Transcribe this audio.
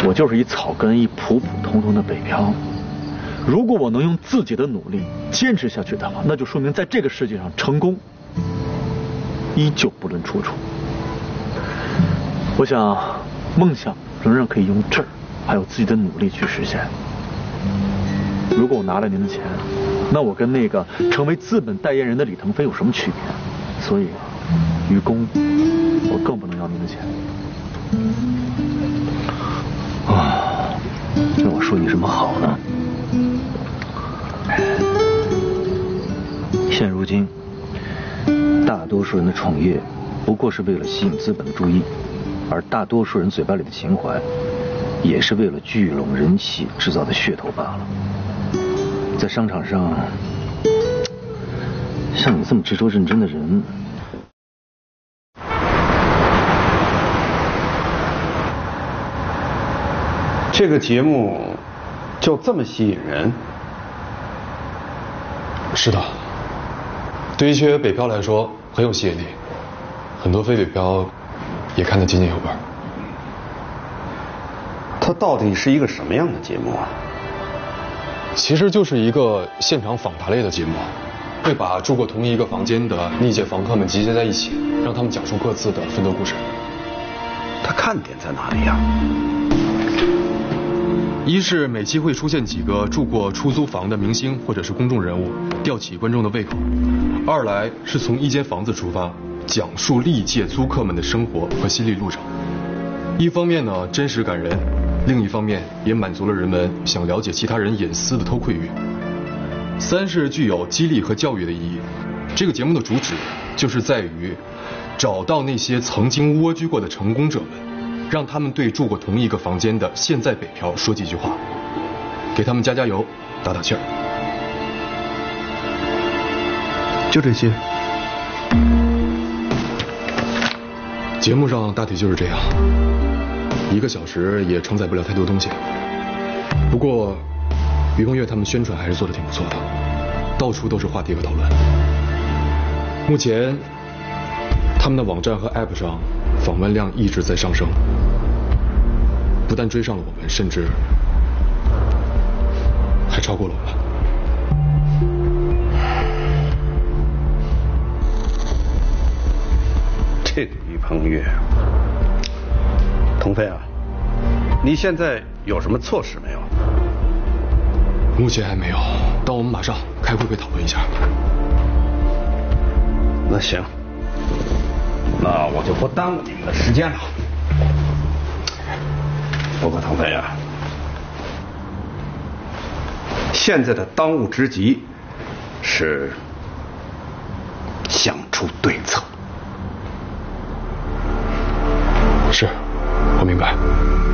我就是一草根，一普普通通的北漂。如果我能用自己的努力坚持下去的话，那就说明在这个世界上成功依旧不论出处。我想，梦想仍然可以用劲儿，还有自己的努力去实现。如果我拿了您的钱，那我跟那个成为资本代言人的李腾飞有什么区别？所以，于公，我更不能要您的钱。 啊，那我说你什么好呢？现如今，大多数人的创业不过是为了吸引资本的注意，而大多数人嘴巴里的情怀，也是为了聚拢人气制造的噱头罢了。在商场上，像你这么执着认真的人， 这个节目就这么吸引人？ 是的，对一些北漂来说很有吸引力，很多非北漂也看得津津有味。 它到底是一个什么样的节目啊？ 其实就是一个现场访谈类的节目，会把住过同一个房间的历届房客们集结在一起，让他们讲述各自的奋斗故事。 它看点在哪里呀？ 一是每期会出现几个住过出租房的明星或者是公众人物，吊起观众的胃口；二来是从一间房子出发，讲述历届租客们的生活和心理路程。一方面呢真实感人，另一方面也满足了人们想了解其他人隐私的偷窥欲。三是具有激励和教育的意义。这个节目的主旨就是在于找到那些曾经蜗居过的成功者们，让他们对住过同一个房间的现在北漂说几句话，给他们加加油，打打气儿。 就这些。 节目上大体就是这样，1个小时也承载不了太多东西。不过，于鹏岳他们宣传还是做得挺不错的，到处都是话题和讨论。目前，他们的网站和 App 上访问量一直在上升，不但追上了我们，甚至还超过了我们。 这个于鹏岳，腾飞啊，你现在有什么措施没有？ 目前还没有，但我们马上开会讨论一下。 那行，那我就不耽误你们的时间了。不过腾飞啊，现在的当务之急是想出对策。 是，我明白。